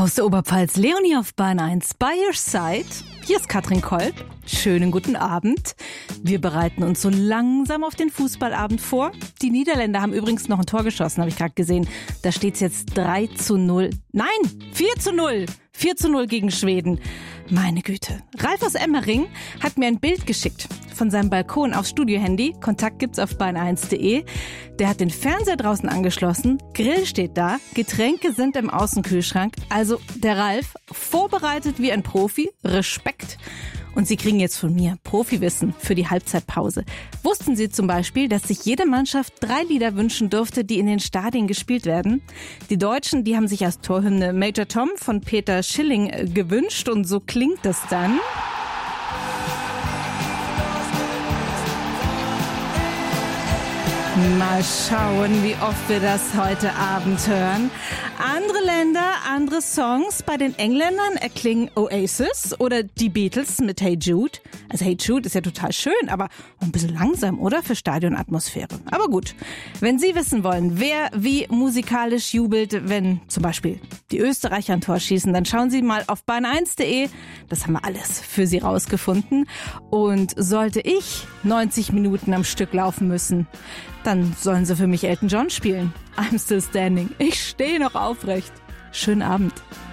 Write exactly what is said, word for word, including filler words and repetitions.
Aus der Oberpfalz, Leonie auf Bahn eins, by your side. Hier ist Katrin Kolb. Schönen guten Abend. Wir bereiten uns so langsam auf den Fußballabend vor. Die Niederländer haben übrigens noch ein Tor geschossen, habe ich gerade gesehen. Da steht es jetzt drei zu null. Nein, vier zu null. vier zu null gegen Schweden. Meine Güte. Ralf aus Emmering hat mir ein Bild geschickt von seinem Balkon aufs Studiohandy. Kontakt gibt's auf bahn eins punkt de. Der hat den Fernseher draußen angeschlossen, Grill steht da, Getränke sind im Außenkühlschrank. Also der Ralf, vorbereitet wie ein Profi, Respekt. Und Sie kriegen jetzt von mir Profiwissen für die Halbzeitpause. Wussten Sie zum Beispiel, dass sich jede Mannschaft drei Lieder wünschen durfte, die in den Stadien gespielt werden? Die Deutschen, die haben sich als Torhymne Major Tom von Peter Schilling gewünscht und so klingt das dann. Mal schauen, wie oft wir das heute Abend hören. Andere Länder, andere Songs. Bei den Engländern erklingen Oasis oder die Beatles mit Hey Jude. Also Hey Jude ist ja total schön, aber ein bisschen langsam, oder? Für Stadionatmosphäre. Aber gut, wenn Sie wissen wollen, wer wie musikalisch jubelt, wenn zum Beispiel die Österreicher ein Tor schießen, dann schauen Sie mal auf bahn eins punkt de. Das haben wir alles für Sie rausgefunden. Und sollte ich neunzig Minuten am Stück laufen müssen, dann sollen Sie für mich Elton John spielen. I'm still standing. Ich stehe noch aufrecht. Schönen Abend.